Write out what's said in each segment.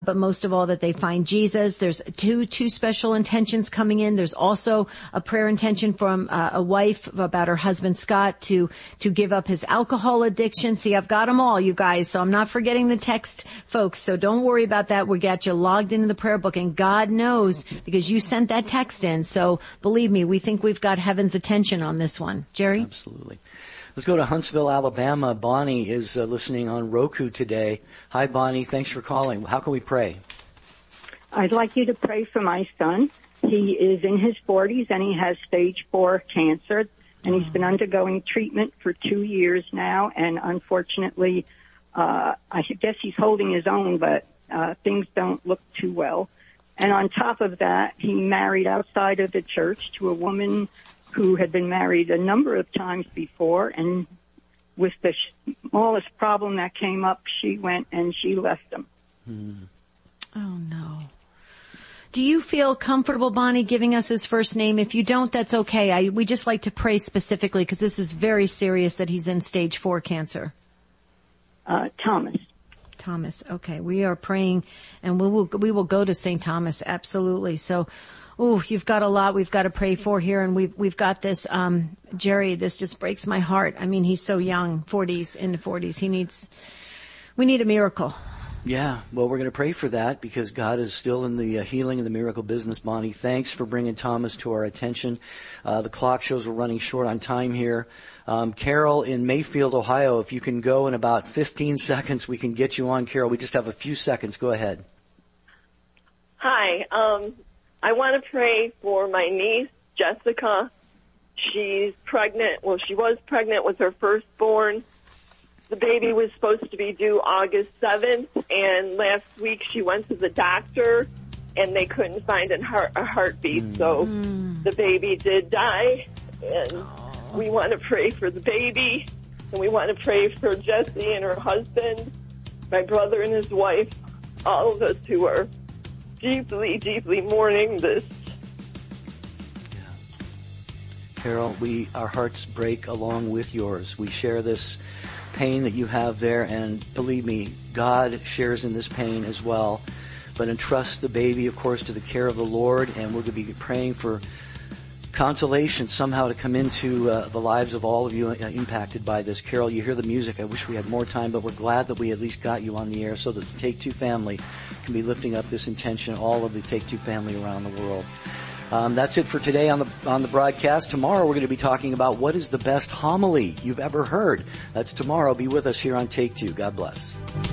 but most of all that they find Jesus. There's two special intentions coming in. There's also a prayer intention from a wife about her husband Scott to give up his alcohol addiction. See, I've got them all, you guys, so I'm not forgetting the text, folks, so don't worry about that. We got you logged into the prayer book, and God knows because you sent that text in, so believe me, we think we've got heaven's attention on this one. Jerry? Absolutely. Let's go to Huntsville, Alabama. Bonnie is listening on Roku today. Hi, Bonnie. Thanks for calling. How can we pray? I'd like you to pray for my son. He is in his 40s, and he has stage 4 cancer, and he's been undergoing treatment for 2 years now, and unfortunately, I guess he's holding his own, but things don't look too well. And on top of that, he married outside of the church to a woman who had been married a number of times before, and with the smallest problem that came up, she went and she left him. Oh, no. Do you feel comfortable, Bonnie, giving us his first name? If you don't, that's okay. We just like to pray specifically because this is very serious that he's in stage 4 cancer. Thomas. Okay. We are praying, and we will go to St. Thomas. Absolutely. So, you've got a lot we've got to pray for here, and we've got this, Jerry, this just breaks my heart. I mean, he's so young, in the 40s. We need a miracle. Yeah, well, we're going to pray for that because God is still in the healing and the miracle business, Bonnie. Thanks for bringing Thomas to our attention. The clock shows we're running short on time here. Carol in Mayfield, Ohio, if you can go in about 15 seconds, we can get you on, Carol. We just have a few seconds. Go ahead. Hi. I want to pray for my niece, Jessica. She's pregnant. Well, she was pregnant with her firstborn. The baby was supposed to be due August 7th, and last week she went to the doctor, and they couldn't find a heartbeat. So the baby did die, and we want to pray for the baby, and we want to pray for Jessie and her husband, my brother and his wife, all of us who are deeply, deeply mourning this. Carol, our hearts break along with yours. We share this pain that you have there, and believe me, God shares in this pain as well. But entrust the baby, of course, to the care of the Lord, and we're going to be praying for consolation somehow to come into the lives of all of you impacted by this. Carol, you hear the music. I wish we had more time, but we're glad that we at least got you on the air so that the Take Two family can be lifting up this intention, all of the Take Two family around the world. That's it for today on the broadcast. Tomorrow we're going to be talking about what is the best homily you've ever heard. That's tomorrow. Be with us here on Take Two. God bless.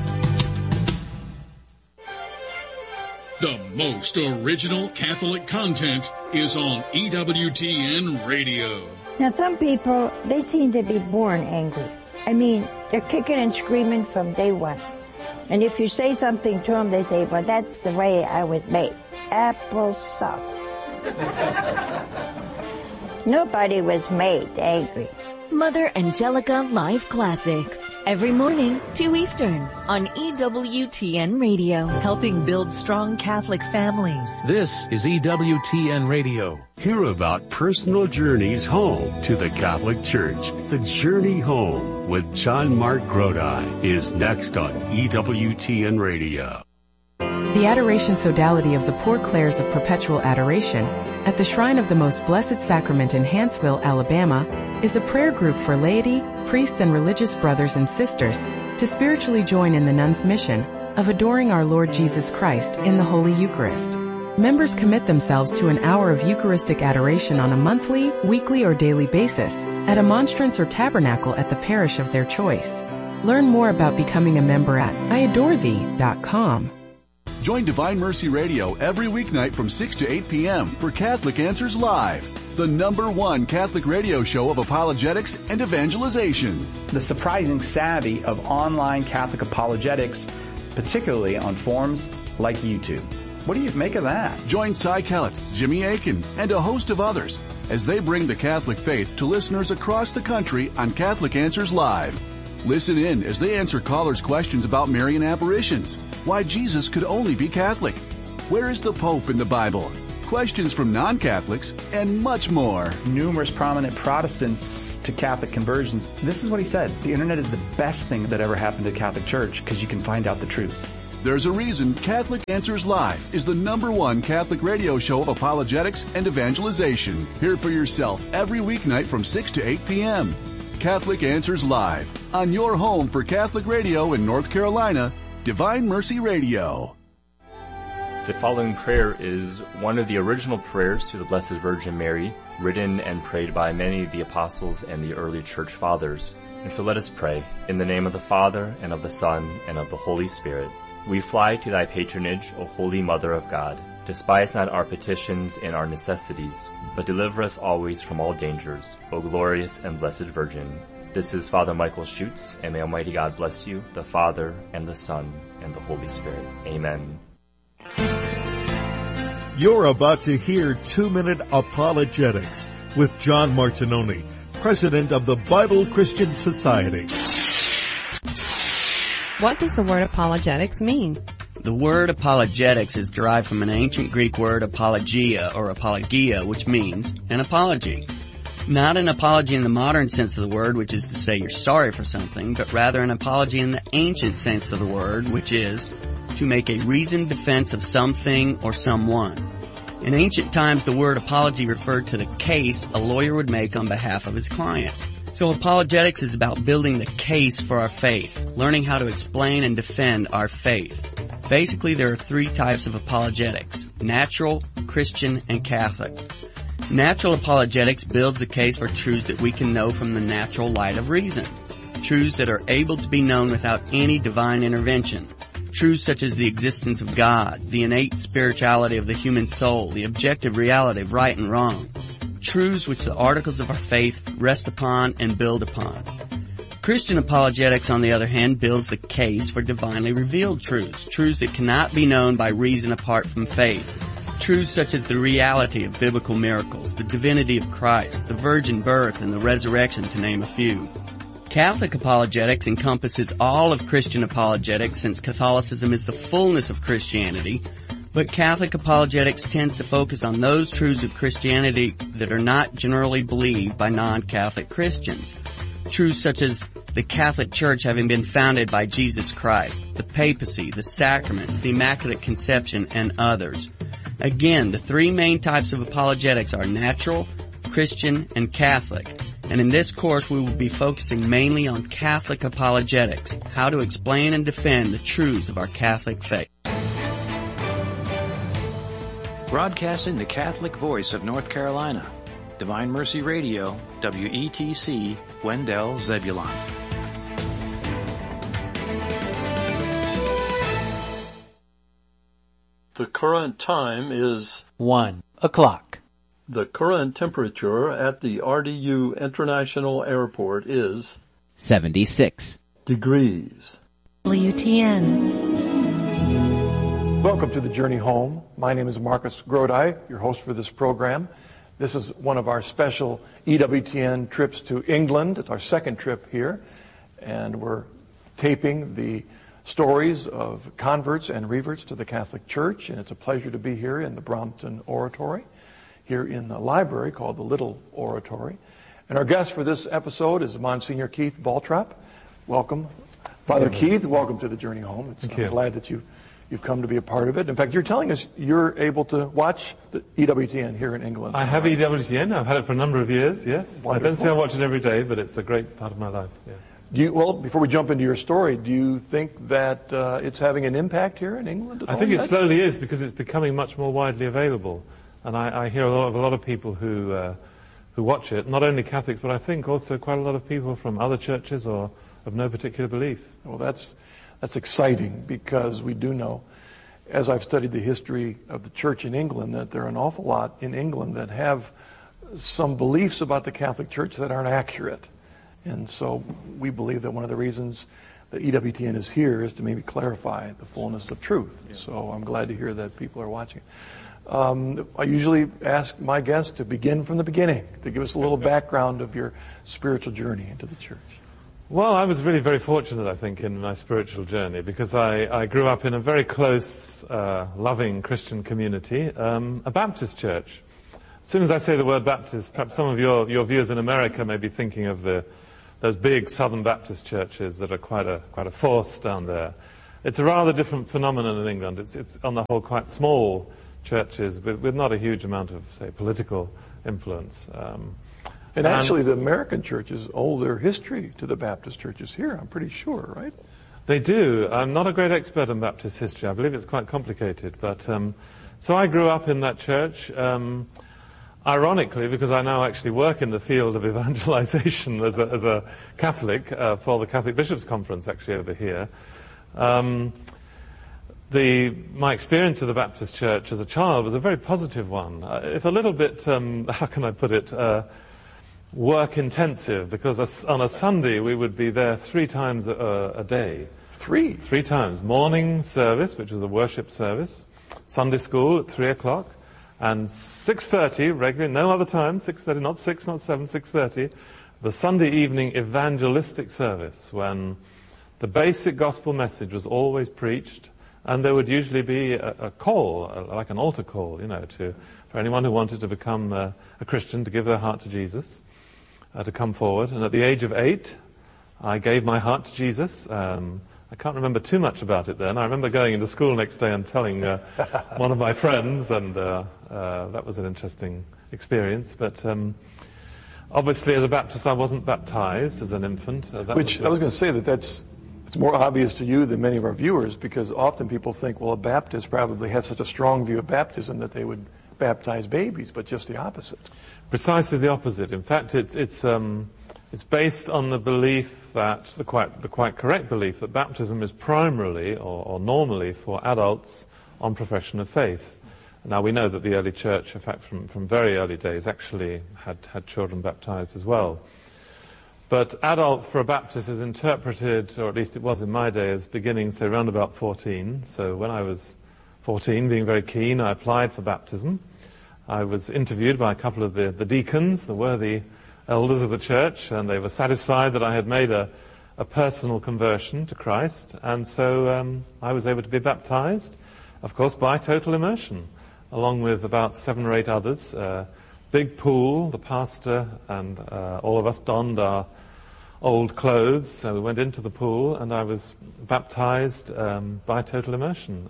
The most original Catholic content is on EWTN Radio. Now, some people, they seem to be born angry. I mean, they're kicking and screaming from day one. And if you say something to them, they say, well, that's the way I was made. Applesauce. Nobody was made angry. Mother Angelica Live Classics. Every morning, 2 Eastern, on EWTN Radio. Helping build strong Catholic families. This is EWTN Radio. Hear about personal journeys home to the Catholic Church. The Journey Home with John Mark Grodi is next on EWTN Radio. The Adoration Sodality of the Poor Clares of Perpetual Adoration at the Shrine of the Most Blessed Sacrament in Hanceville, Alabama, is a prayer group for laity, priests, and religious brothers and sisters to spiritually join in the nuns' mission of adoring our Lord Jesus Christ in the Holy Eucharist. Members commit themselves to an hour of Eucharistic adoration on a monthly, weekly, or daily basis at a monstrance or tabernacle at the parish of their choice. Learn more about becoming a member at iadorethee.com. Join Divine Mercy Radio every weeknight from 6 to 8 p.m. for Catholic Answers Live, the #1 Catholic radio show of apologetics and evangelization. The surprising savvy of online Catholic apologetics, particularly on forums like YouTube. What do you make of that? Join Cy Kellett, Jimmy Akin, and a host of others as they bring the Catholic faith to listeners across the country on Catholic Answers Live. Listen in as they answer callers' questions about Marian apparitions, why Jesus could only be Catholic, where is the Pope in the Bible, questions from non-Catholics, and much more. Numerous prominent Protestants to Catholic conversions. This is what he said. The internet is the best thing that ever happened to the Catholic Church because you can find out the truth. There's a reason Catholic Answers Live is the #1 Catholic radio show of apologetics and evangelization. Hear it for yourself every weeknight from 6 to 8 p.m. Catholic Answers Live, on your home for Catholic radio in North Carolina, Divine Mercy Radio. The following prayer is one of the original prayers to the Blessed Virgin Mary, written and prayed by many of the apostles and the early church fathers. And so let us pray. In the name of the Father, and of the Son, and of the Holy Spirit. We fly to thy patronage, O Holy Mother of God. Despise not our petitions and our necessities, but deliver us always from all dangers, O glorious and blessed Virgin. This is Father Michael Schutz, and may Almighty God bless you, the Father, and the Son, and the Holy Spirit. Amen. You're about to hear 2-Minute Apologetics with John Martinoni, President of the Bible Christian Society. What does the word apologetics mean? The word apologetics is derived from an ancient Greek word apologia or apologia, which means an apology. Not an apology in the modern sense of the word, which is to say you're sorry for something, but rather an apology in the ancient sense of the word, which is to make a reasoned defense of something or someone. In ancient times, the word apology referred to the case a lawyer would make on behalf of his client. So apologetics is about building the case for our faith, learning how to explain and defend our faith. Basically, there are 3 types of apologetics: natural, Christian, and Catholic. Natural apologetics builds the case for truths that we can know from the natural light of reason, truths that are able to be known without any divine intervention. Truths such as the existence of God, the innate spirituality of the human soul, the objective reality of right and wrong. Truths which the articles of our faith rest upon and build upon. Christian apologetics, on the other hand, builds the case for divinely revealed truths, truths that cannot be known by reason apart from faith. Truths such as the reality of biblical miracles, the divinity of Christ, the virgin birth, and the resurrection, to name a few. Catholic apologetics encompasses all of Christian apologetics, since Catholicism is the fullness of Christianity, but Catholic apologetics tends to focus on those truths of Christianity that are not generally believed by non-Catholic Christians. Truths such as the Catholic Church having been founded by Jesus Christ, the papacy, the sacraments, the Immaculate Conception, and others. Again, the 3 main types of apologetics are natural, Christian, and Catholic. And in this course, we will be focusing mainly on Catholic apologetics, how to explain and defend the truths of our Catholic faith. Broadcasting the Catholic voice of North Carolina, Divine Mercy Radio, WETC, Wendell, Zebulon. The current time is 1 o'clock. The current temperature at the RDU International Airport is 76 degrees. WTN. Welcome to the Journey Home. My name is Marcus Grodi, your host for this program. This is one of our special EWTN trips to England. It's our second trip here, and we're taping the stories of converts and reverts to the Catholic Church, and it's a pleasure to be here in the Brompton Oratory, here in the library called the Little Oratory. And our guest for this episode is Monsignor Keith Baltrop. Welcome. Father Keith, welcome to the Journey Home. I'm glad that you've come to be a part of it. In fact, you're telling us you're able to watch the EWTN here in England. I have EWTN. I've had it for a number of years, yes. Wonderful. I don't say I watch it every day, but it's a great part of my life. Yeah. Well, before we jump into your story, do you think that it's having an impact here in England at all? I think it slowly is, because it's becoming much more widely available. And I hear a lot of people who watch it, not only Catholics, but I think also quite a lot of people from other churches or of no particular belief. Well, that's exciting, because we do know, as I've studied the history of the church in England, that there are an awful lot in England that have some beliefs about the Catholic Church that aren't accurate. And so we believe that one of the reasons that EWTN is here is to maybe clarify the fullness of truth. Yeah. So I'm glad to hear that people are watching. I usually ask my guests to begin from the beginning, to give us a little background of your spiritual journey into the church. Well, I was really very fortunate, I think, in my spiritual journey, because I grew up in a very close, loving Christian community, a Baptist church. As soon as I say the word Baptist, perhaps some of your viewers in America may be thinking of those big Southern Baptist churches that are quite a force down there. It's a rather different phenomenon in England. It's on the whole quite small churches with not a huge amount of, say, political influence. And actually, the American churches owe their history to the Baptist churches here, I'm pretty sure, right? They do. I'm not a great expert on Baptist history. I believe it's quite complicated. But so I grew up in that church. Ironically, because I now actually work in the field of evangelization as a Catholic for the Catholic Bishops' Conference, actually over here. My experience of the Baptist Church as a child was a very positive one. If a little bit, how can I put it, work intensive, because on a Sunday we would be there 3 times a day. Three times. Morning service, which was a worship service. Sunday school at 3 o'clock. And 6:30, regularly, no other time, 6:30, not 6, not 7, 6:30, the Sunday evening evangelistic service, when the basic gospel message was always preached, and there would usually be a call, like an altar call, for anyone who wanted to become a Christian, to give their heart to Jesus, to come forward. And at the age of 8, I gave my heart to Jesus. I can't remember too much about it then. I remember going into school next day and telling one of my friends, and that was an interesting experience. But obviously, as a Baptist, I wasn't baptized as an infant. I was going to say it's more obvious to you than many of our viewers, because often people think, well, a Baptist probably has such a strong view of baptism that they would baptize babies, but just the opposite. Precisely the opposite. In fact, it's based on the belief that, the quite correct belief, that baptism is primarily or normally for adults on profession of faith. Now, we know that the early church, in fact, from very early days, actually had children baptized as well. But adult for a Baptist is interpreted, or at least it was in my day, as beginning, say, around about 14. So when I was 14, being very keen, I applied for baptism. I was interviewed by a couple of the deacons, the worthy elders of the church, and they were satisfied that I had made a personal conversion to Christ. And so I was able to be baptized, of course, by total immersion, along with about 7 or 8 others. Big pool, the pastor and all of us donned our old clothes, so we went into the pool, and I was baptized by total immersion.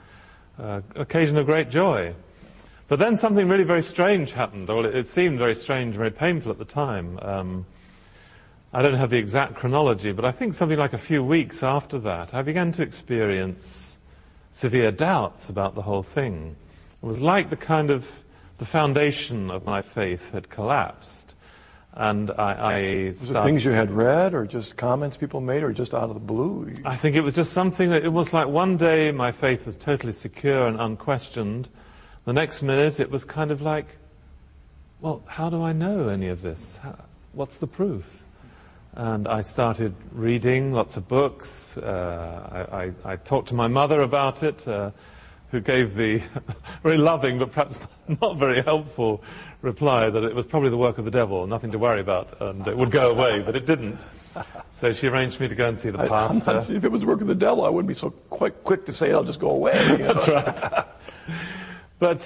Occasion of great joy. But then something really very strange happened, or it seemed very strange, very painful at the time. I don't have the exact chronology, but I think something like a few weeks after that, I began to experience severe doubts about the whole thing. It was like the foundation of my faith had collapsed. And Was it things you had read, or just comments people made, or just out of the blue? I think it was just something that, it was like one day my faith was totally secure and unquestioned. The next minute it was kind of like, well, how do I know any of this? What's the proof? And I started reading lots of books. I talked to my mother about it, who gave the very loving but perhaps not very helpful reply that it was probably the work of the devil, nothing to worry about, and it would go away, but it didn't. So she arranged me to go and see the pastor. If it was the work of the devil, I wouldn't be so quick to say, I'll just go away. That's right. But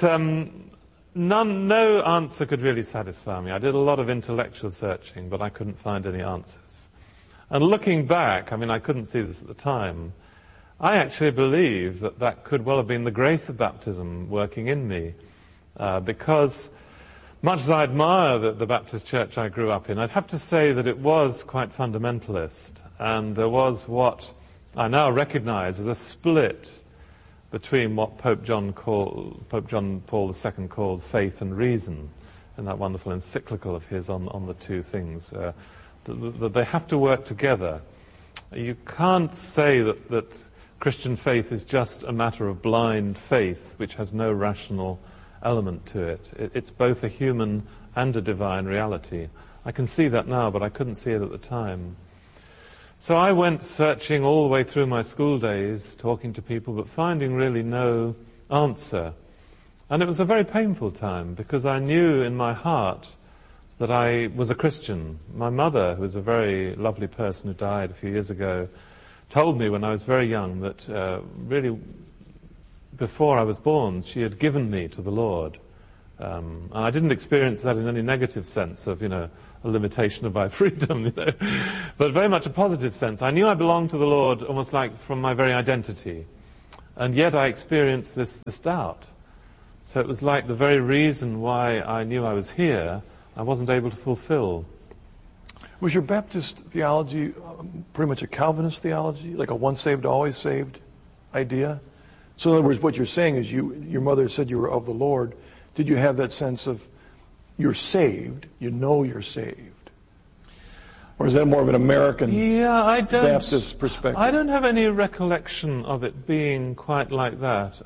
no answer could really satisfy me. I did a lot of intellectual searching, but I couldn't find any answers. And looking back, I couldn't see this at the time, I actually believe that could well have been the grace of baptism working in me, because much as I admire the Baptist church I grew up in, I'd have to say that it was quite fundamentalist, and there was what I now recognize as a split between what Pope John Paul II called faith and reason, in that wonderful encyclical of his on the two things. That they have to work together. You can't say that Christian faith is just a matter of blind faith, which has no rational element to it. It's both a human and a divine reality. I can see that now, but I couldn't see it at the time. So I went searching all the way through my school days, talking to people, but finding really no answer. And it was a very painful time, because I knew in my heart that I was a Christian. My mother, who was a very lovely person who died a few years ago, told me when I was very young that really before I was born, she had given me to the Lord. And I didn't experience that in any negative sense of, a limitation of my freedom, but very much a positive sense. I knew I belonged to the Lord almost like from my very identity. And yet I experienced this doubt. So it was like the very reason why I knew I was here, I wasn't able to fulfill. Was your Baptist theology pretty much a Calvinist theology, like a once saved, always saved idea? So in other words, what you're saying is your mother said you were of the Lord. Did you have that sense of you're saved, you know you're saved? Or is that more of an American Baptist perspective? I don't have any recollection of it being quite like that.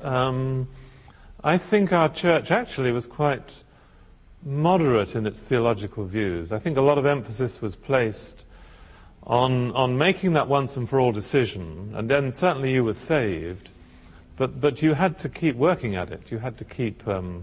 I think our church actually was quite moderate in its theological views. I think a lot of emphasis was placed on making that once and for all decision, and then certainly you were saved, but you had to keep working at it. You had to keep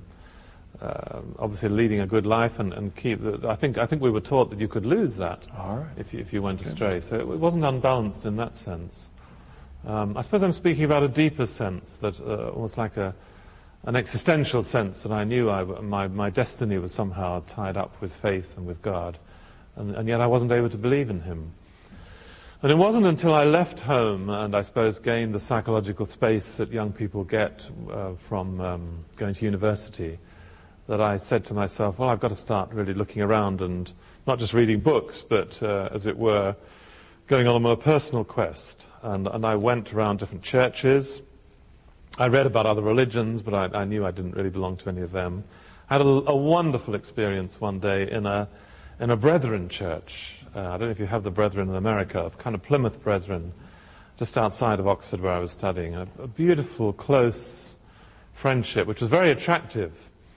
obviously leading a good life and keep. I think we were taught that you could lose that if you went astray. So it wasn't unbalanced in that sense. I suppose I'm speaking about a deeper sense, that almost like an existential sense, that I knew my destiny was somehow tied up with faith and with God, and yet I wasn't able to believe in Him. And it wasn't until I left home and I suppose gained the psychological space that young people get from going to university, that I said to myself, well, I've got to start really looking around and not just reading books, but as it were, going on a more personal quest. And I went around different churches. I read about other religions, but I knew I didn't really belong to any of them. I had a wonderful experience one day in a Brethren church. I don't know if you have the Brethren in America, kind of Plymouth Brethren, just outside of Oxford where I was studying. A beautiful, close friendship, which was very attractive.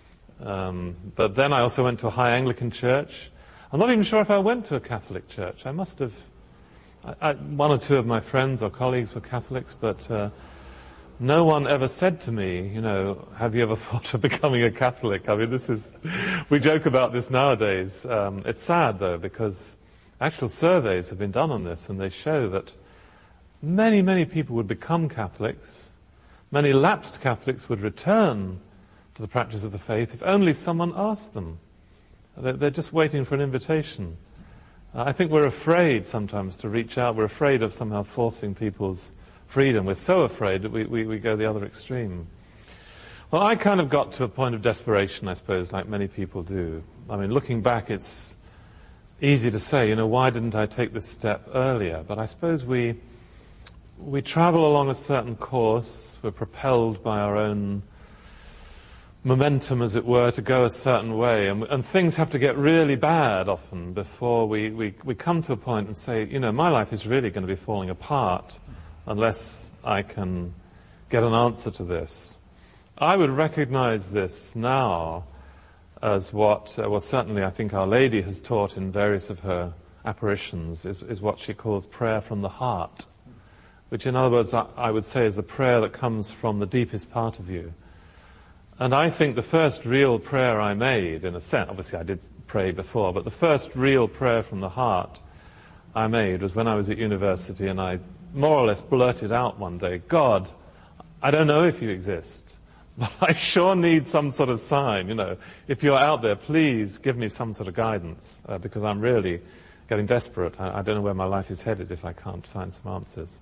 But then I also went to a high Anglican church. I'm not even sure if I went to a Catholic church. I must have. One or two of my friends or colleagues were Catholics, but no one ever said to me, have you ever thought of becoming a Catholic? I mean, we joke about this nowadays. It's sad, though, because actual surveys have been done on this, and they show that many, many people would become Catholics. Many lapsed Catholics would return to the practice of the faith if only someone asked them. They're just waiting for an invitation. I think we're afraid sometimes to reach out. We're afraid of somehow forcing people's freedom. We're so afraid that we go the other extreme. Well, I kind of got to a point of desperation, I suppose, like many people do. I mean, looking back, it's easy to say, why didn't I take this step earlier? But I suppose we travel along a certain course. We're propelled by our own momentum, as it were, to go a certain way. And things have to get really bad often before we come to a point and say, my life is really going to be falling apart unless I can get an answer to this. I would recognize this now as what, certainly I think Our Lady has taught in various of her apparitions, is what she calls prayer from the heart, which in other words I would say is the prayer that comes from the deepest part of you. And I think the first real prayer I made, in a sense, obviously I did pray before, but the first real prayer from the heart I made was when I was at university, and I more or less blurted out one day, God, I don't know if you exist, but I sure need some sort of sign, If you're out there, please give me some sort of guidance, because I'm really getting desperate. I don't know where my life is headed if I can't find some answers.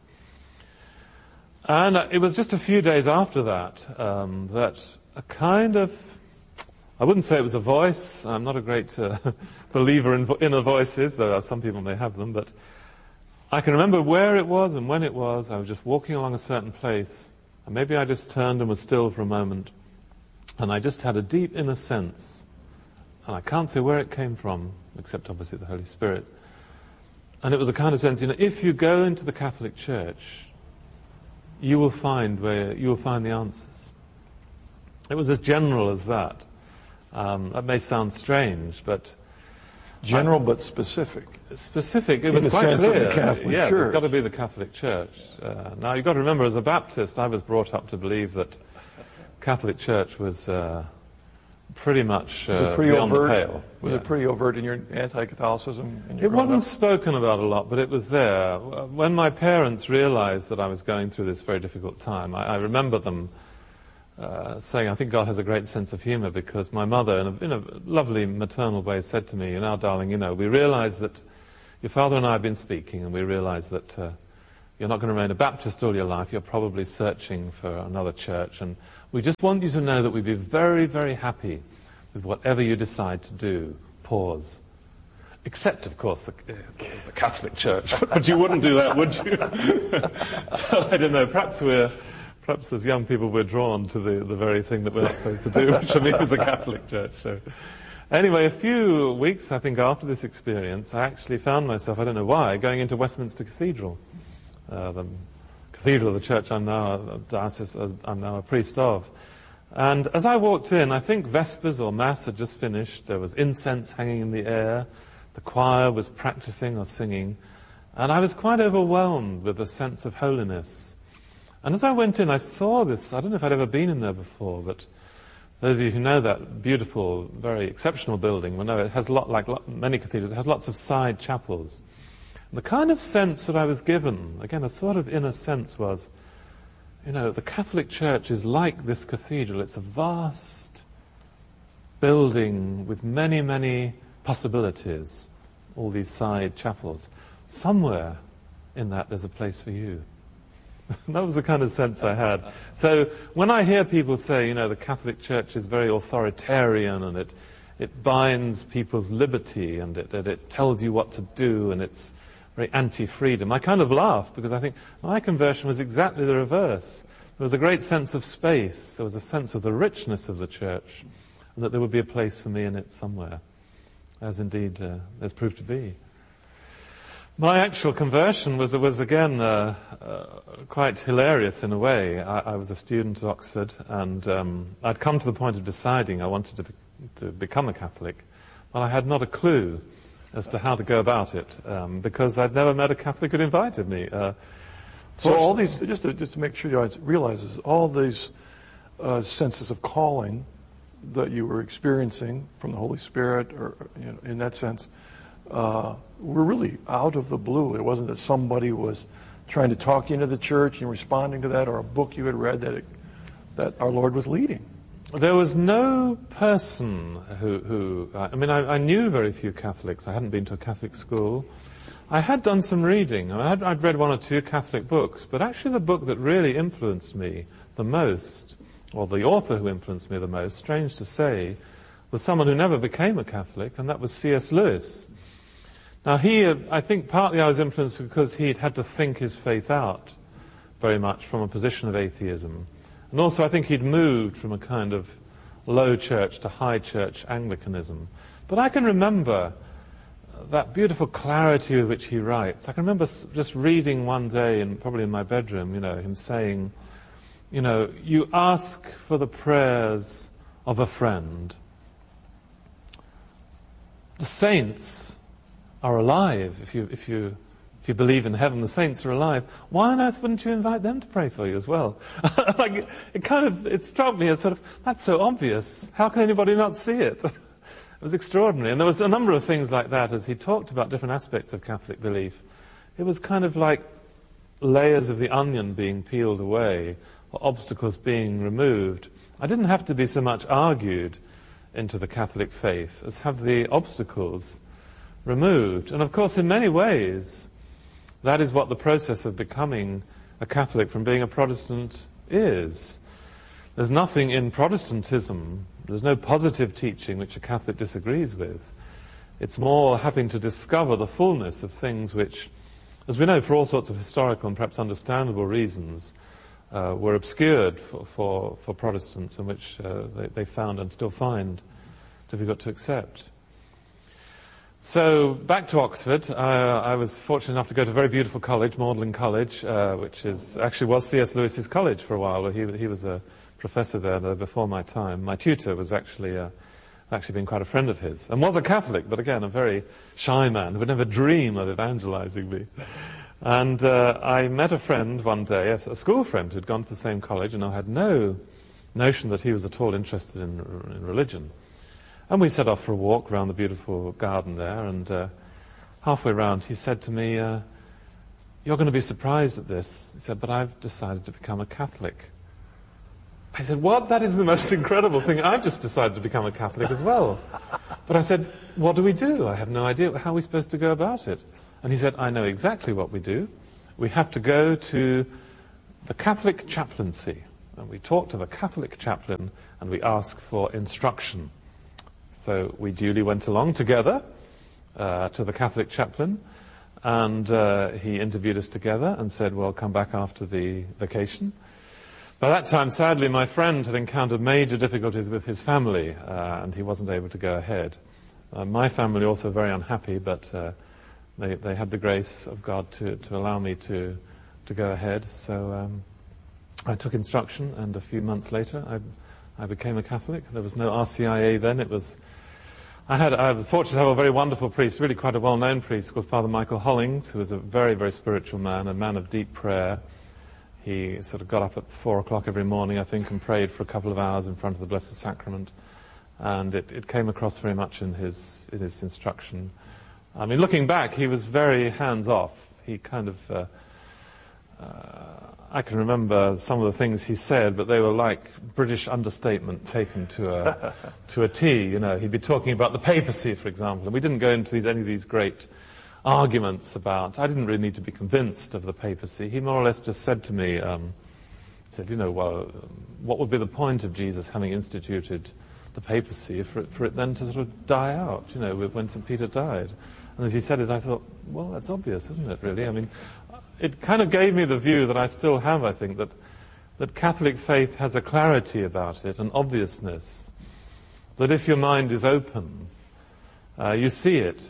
And it was just a few days after that, that a kind of, I wouldn't say it was a voice. I'm not a great believer in inner voices, though some people may have them, but I can remember where it was and when it was. I was just walking along a certain place, and maybe I just turned and was still for a moment, and I just had a deep inner sense, and I can't say where it came from, except obviously the Holy Spirit. And it was a kind of sense, if you go into the Catholic Church, you will find the answers. It was as general as that. That may sound strange, but general but specific. Specific. It was quite clear. Of the Catholic Church. It's got to be the Catholic Church. Now you've got to remember, as a Baptist, I was brought up to believe that Catholic Church was pretty much beyond the pale. Was it pretty overt in your anti-Catholicism? It wasn't spoken about a lot, but it was there. When my parents realized that I was going through this very difficult time, I remember them saying, I think God has a great sense of humor, because my mother, in a lovely maternal way, said to me, darling, we realize that your father and I have been speaking, and we realize that you're not going to remain a Baptist all your life. You're probably searching for another church, and we just want you to know that we'd be very, very happy with whatever you decide to do. Pause. Except, of course, the Catholic Church. But you wouldn't do that, would you? So, I don't know, perhaps as young people we're drawn to the very thing that we're not supposed to do, which for me is a Catholic Church. So, anyway, a few weeks, I think, after this experience, I actually found myself, I don't know why, going into Westminster Cathedral, the cathedral of the church I'm now a priest of. And as I walked in, I think Vespers or Mass had just finished. There was incense hanging in the air. The choir was practicing or singing. And I was quite overwhelmed with a sense of holiness. And as I went in, I saw this. I don't know if I'd ever been in there before, but those of you who know that beautiful, very exceptional building will know it has like many cathedrals, it has lots of side chapels. And the kind of sense that I was given, again, a sort of inner sense was, the Catholic Church is like this cathedral. It's a vast building with many, many possibilities, all these side chapels. Somewhere in that there's a place for you. That was the kind of sense I had. So when I hear people say, the Catholic Church is very authoritarian and it binds people's liberty and it tells you what to do and it's very anti-freedom, I kind of laugh, because I think my conversion was exactly the reverse. There was a great sense of space. There was a sense of the richness of the church, and that there would be a place for me in it somewhere, as indeed there's proved to be. My actual conversion was again quite hilarious in a way. I was a student at Oxford, and I'd come to the point of deciding I wanted to become a Catholic, but I had not a clue as to how to go about it, because I'd never met a Catholic who'd invited me. So all these, just to make sure the audience realizes, all these senses of calling that you were experiencing from the Holy Spirit, or in that sense, were really out of the blue. It wasn't that somebody was trying to talk you into the church and responding to that, or a book you had read that our Lord was leading. There was no person who I knew very few Catholics. I hadn't been to a Catholic school. I had done some reading. I'd read one or two Catholic books, but actually the book that really influenced me the most, or the author who influenced me the most, strange to say, was someone who never became a Catholic, and that was C.S. Lewis. Now I think partly I was influenced because he'd had to think his faith out very much from a position of atheism. And also I think he'd moved from a kind of low church to high church Anglicanism. But I can remember that beautiful clarity with which he writes. I can remember just reading one day, probably in my bedroom, him saying, you ask for the prayers of a friend. The saints are alive. If you believe in heaven, the saints are alive. Why on earth wouldn't you invite them to pray for you as well? It struck me as sort of, that's so obvious. How can anybody not see it? It was extraordinary. And there was a number of things like that as he talked about different aspects of Catholic belief. It was kind of like layers of the onion being peeled away, or obstacles being removed. I didn't have to be so much argued into the Catholic faith as have the obstacles removed. And of course, in many ways, that is what the process of becoming a Catholic from being a Protestant is. There's nothing in Protestantism, there's no positive teaching which a Catholic disagrees with. It's more having to discover the fullness of things which, as we know, for all sorts of historical and perhaps understandable reasons, were obscured for Protestants, and which they found and still find difficult to accept. So, back to Oxford. I was fortunate enough to go to a very beautiful college, Magdalen College, which was C.S. Lewis's college for a while. He was a professor there before my time. My tutor was actually been quite a friend of his, and was a Catholic, but again, a very shy man who would never dream of evangelizing me. And I met a friend one day, a school friend who'd gone to the same college, and I had no notion that he was at all interested in religion. And we set off for a walk around the beautiful garden there, and halfway round he said to me, "You're going to be surprised at this." He said, "But I've decided to become a Catholic." I said, what? That is the most incredible thing. I've just decided to become a Catholic as well. But I said, what do we do? I have no idea. How are we supposed to go about it? And he said, I know exactly what we do. We have to go to the Catholic chaplaincy. And we talk to the Catholic chaplain and we ask for instruction. So we duly went along together to the Catholic chaplain, and he interviewed us together and said, well, come back after the vacation. By that time, sadly, my friend had encountered major difficulties with his family, and he wasn't able to go ahead. My family also very unhappy, but they had the grace of God to allow me to go ahead. So I took instruction, and a few months later, I became a Catholic. There was no RCIA then. I was fortunate to have a very wonderful priest, really quite a well-known priest, called Father Michael Hollings, who was a very, very spiritual man, a man of deep prayer. He sort of got up at 4 o'clock every morning, I think, and prayed for a couple of hours in front of the Blessed Sacrament. And it came across very much in his instruction. I mean, looking back, he was very hands-off. He kind of, I can remember some of the things he said, but they were like British understatement taken to a T. You know, he'd be talking about the papacy, for example, and we didn't go into any of these great arguments about. I didn't really need to be convinced of the papacy. He more or less just said to me, said, well, what would be the point of Jesus having instituted the papacy for it then to sort of die out? When St. Peter died. And as he said it, I thought, well, that's obvious, isn't it? Really, I mean. It kind of gave me the view that I still have, I think, that Catholic faith has a clarity about it, an obviousness, that if your mind is open, you see it.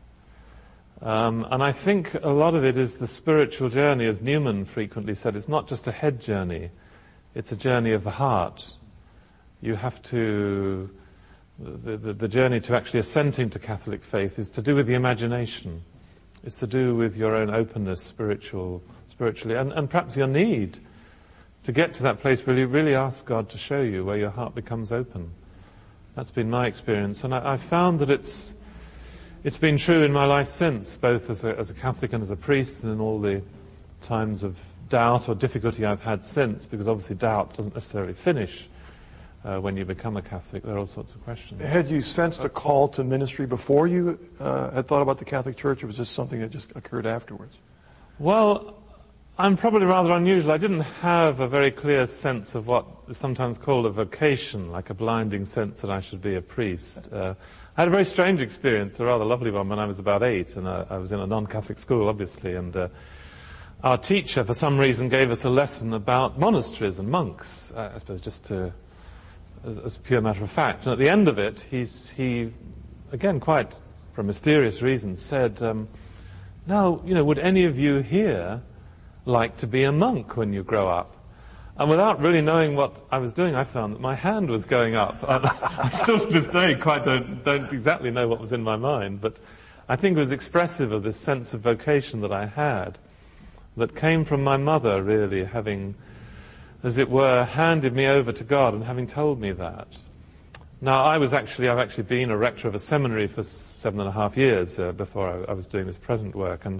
And I think a lot of it is the spiritual journey, as Newman frequently said. It's not just a head journey, it's a journey of the heart. You have to, the journey to actually assenting to Catholic faith is to do with the imagination. It's to do with your own openness spiritually, and perhaps your need to get to that place where you really ask God to show you, where your heart becomes open. That's been my experience, and I found that it's been true in my life since, both as a Catholic and as a priest, and in all the times of doubt or difficulty I've had since, because obviously doubt doesn't necessarily finish when you become a Catholic. There are all sorts of questions. Had you sensed a call to ministry before you had thought about the Catholic Church, or was this something that just occurred afterwards? Well, I'm probably rather unusual. I didn't have a very clear sense of what is sometimes called a vocation, like a blinding sense that I should be a priest. I had a very strange experience, a rather lovely one, when I was about 8, and I was in a non-Catholic school, obviously, and our teacher, for some reason, gave us a lesson about monasteries and monks, I suppose just as a pure matter of fact. And at the end of it, he again, quite for a mysterious reason, said, now, would any of you here like to be a monk when you grow up? And without really knowing what I was doing, I found that my hand was going up. I still to this day quite don't exactly know what was in my mind, but I think it was expressive of this sense of vocation that I had, that came from my mother, really, having, as it were, handed me over to God and having told me that. Now, I've actually been a rector of a seminary for 7.5 years before I was doing this present work, and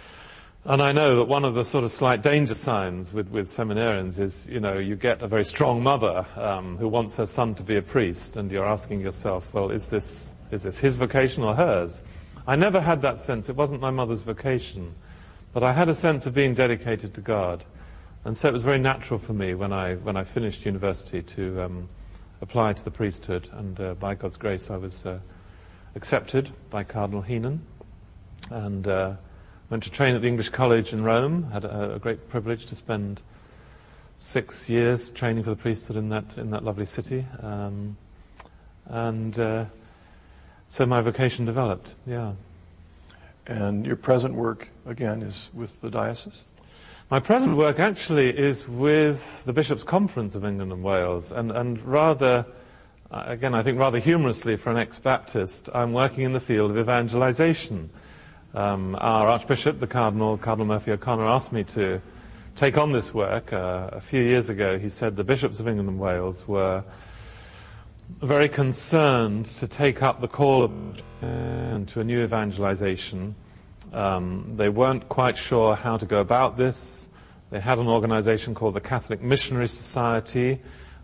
I know that one of the sort of slight danger signs with seminarians is, you get a very strong mother who wants her son to be a priest, and you're asking yourself, well, is this his vocation or hers? I never had that sense. It wasn't my mother's vocation, but I had a sense of being dedicated to God. And so it was very natural for me when I finished university to apply to the priesthood, and by God's grace I was accepted by Cardinal Heenan, and went to train at the English College in Rome. Had a great privilege to spend 6 years training for the priesthood in that lovely city, and so my vocation developed. Yeah. And your present work again is with the diocese? My present work actually is with the Bishops' Conference of England and Wales, and rather, again, I think rather humorously for an ex-Baptist, I'm working in the field of evangelization. Our Archbishop, Cardinal Murphy O'Connor, asked me to take on this work. A few years ago, he said the Bishops of England and Wales were very concerned to take up the call to a new evangelization. They weren't quite sure how to go about this. They had an organization called the Catholic Missionary Society,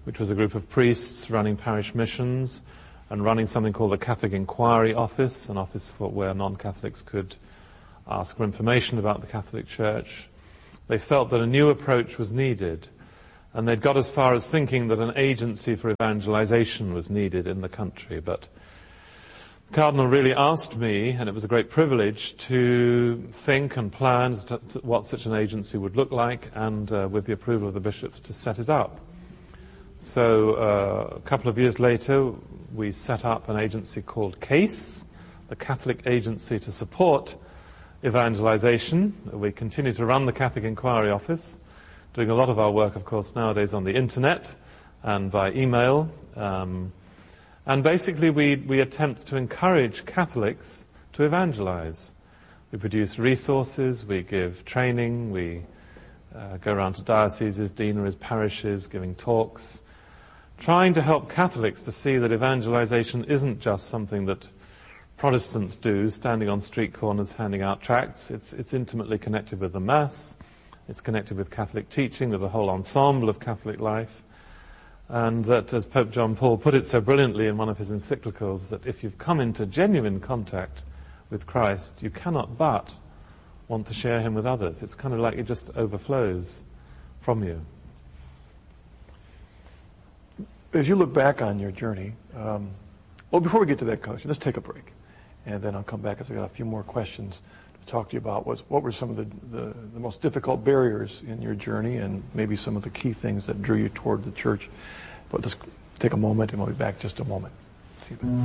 which was a group of priests running parish missions and running something called the Catholic Inquiry Office, an office where non-Catholics could ask for information about the Catholic Church. They felt that a new approach was needed, and they'd got as far as thinking that an agency for evangelization was needed in the country. But the Cardinal really asked me, and it was a great privilege, to think and plan as to what such an agency would look like, and with the approval of the bishops, to set it up. So a couple of years later, we set up an agency called CASE, the Catholic Agency to Support Evangelization. We continue to run the Catholic Inquiry Office, doing a lot of our work, of course, nowadays on the internet and by email. And basically we attempt to encourage Catholics to evangelize. We produce resources, we give training, we go around to dioceses, deaneries, parishes, giving talks, trying to help Catholics to see that evangelization isn't just something that Protestants do, standing on street corners handing out tracts. It's intimately connected with the Mass. It's connected with Catholic teaching, with the whole ensemble of Catholic life. And that, as Pope John Paul put it so brilliantly in one of his encyclicals, that if you've come into genuine contact with Christ, you cannot but want to share him with others. It's kind of like it just overflows from you. As you look back on your journey, well, before we get to that question, let's take a break. And then I'll come back because I've got a few more questions to talk to you about. What were some of the most difficult barriers in your journey, and maybe some of the key things that drew you toward the church. But let's take a moment, and we'll be back just a moment. See you back.